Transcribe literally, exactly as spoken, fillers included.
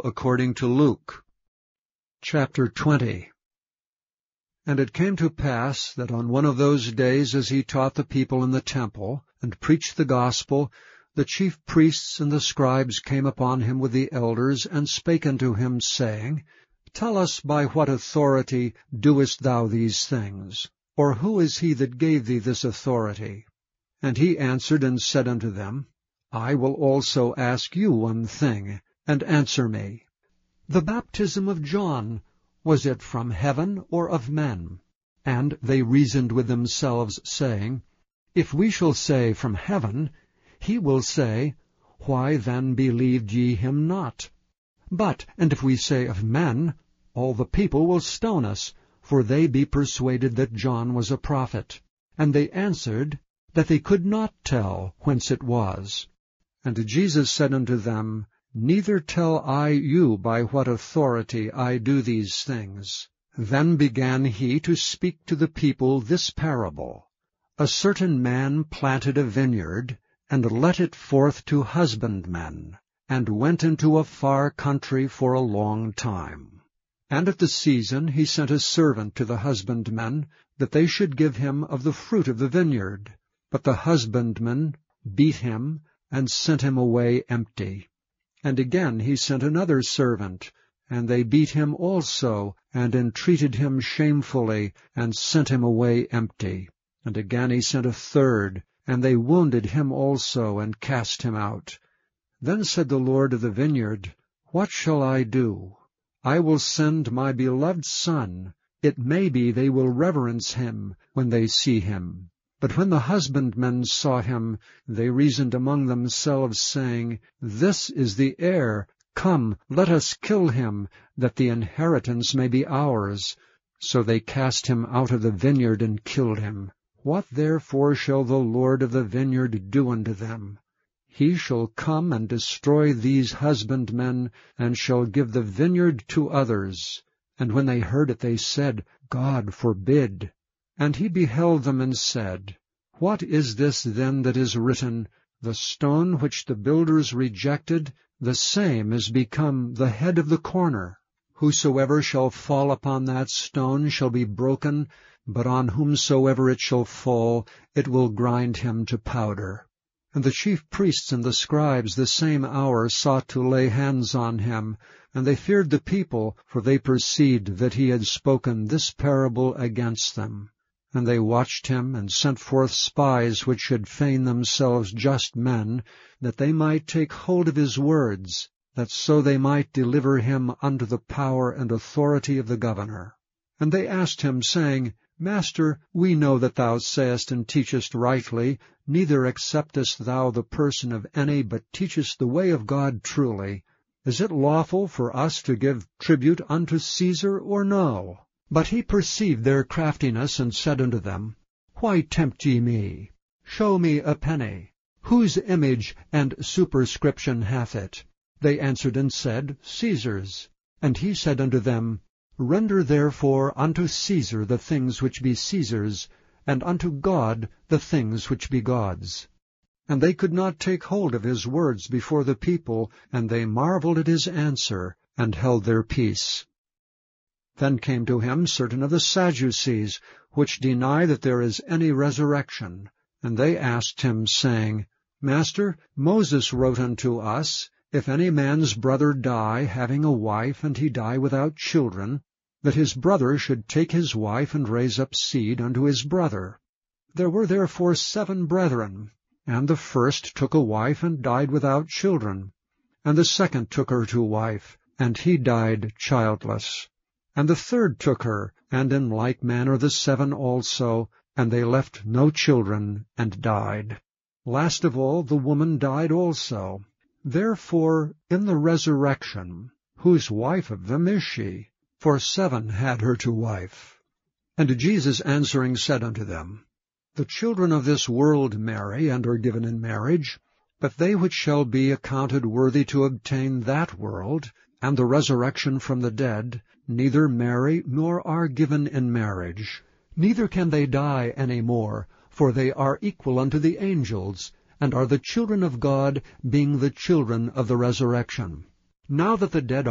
according to Luke. Chapter twenty. And it came to pass that on one of those days, as he taught the people in the temple, and preached the gospel, the chief priests and the scribes came upon him with the elders, and spake unto him, saying, Tell us, by what authority doest thou these things? Or who is he that gave thee this authority? And he answered and said unto them, I will also ask you one thing, and answer me. The baptism of John, was it from heaven or of men? And they reasoned with themselves, saying, If we shall say, From heaven, he will say, Why then believed ye him not? But, and if we say of men, all the people will stone us, for they be persuaded that John was a prophet. And they answered, that they could not tell whence it was. And Jesus said unto them, Neither tell I you by what authority I do these things. Then began he to speak to the people this parable. A certain man planted a vineyard, and let it forth to husbandmen, and went into a far country for a long time. And at the season he sent a servant to the husbandmen, that they should give him of the fruit of the vineyard. But the husbandmen beat him, and sent him away empty. And again he sent another servant, and they beat him also, and entreated him shamefully, and sent him away empty. And again he sent a third, and they wounded him also, and cast him out. Then said the Lord of the vineyard, What shall I do? I will send my beloved Son. It may be they will reverence him when they see him. But when the husbandmen saw him, they reasoned among themselves, saying, This is the heir. Come, let us kill him, that the inheritance may be ours. So they cast him out of the vineyard and killed him. What therefore shall the Lord of the vineyard do unto them? He shall come and destroy these husbandmen, and shall give the vineyard to others. And when they heard it, they said, God forbid. And he beheld them, and said, What is this then that is written? The stone which the builders rejected, the same is become the head of the corner. Whosoever shall fall upon that stone shall be broken, but on whomsoever it shall fall, it will grind him to powder. And the chief priests and the scribes the same hour sought to lay hands on him, and they feared the people, for they perceived that he had spoken this parable against them. And they watched him, and sent forth spies which should feign themselves just men, that they might take hold of his words, that so they might deliver him unto the power and authority of the governor. And they asked him, saying, Master, we know that thou sayest and teachest rightly, neither acceptest thou the person of any, but teachest the way of God truly. Is it lawful for us to give tribute unto Caesar, or no? But he perceived their craftiness, and said unto them, Why tempt ye me? Show me a penny. Whose image and superscription hath it? They answered and said, Caesar's. And he said unto them, Render therefore unto Caesar the things which be Caesar's, and unto God the things which be God's. And they could not take hold of his words before the people, and they marveled at his answer, and held their peace. Then came to him certain of the Sadducees, which deny that there is any resurrection. And they asked him, saying, Master, Moses wrote unto us, If any man's brother die, having a wife, and he die without children, that his brother should take his wife, and raise up seed unto his brother. There were therefore seven brethren, and the first took a wife, and died without children. And the second took her to wife, and he died childless. And the third took her, and in like manner the seven also, and they left no children, and died. Last of all the woman died also. Therefore in the resurrection, whose wife of them is she? For seven had her to wife. And Jesus answering said unto them, The children of this world marry, and are given in marriage, but they which shall be accounted worthy to obtain that world, and the resurrection from the dead, neither marry nor are given in marriage. Neither can they die any more, for they are equal unto the angels, and are the children of God, being the children of the resurrection. Now that the dead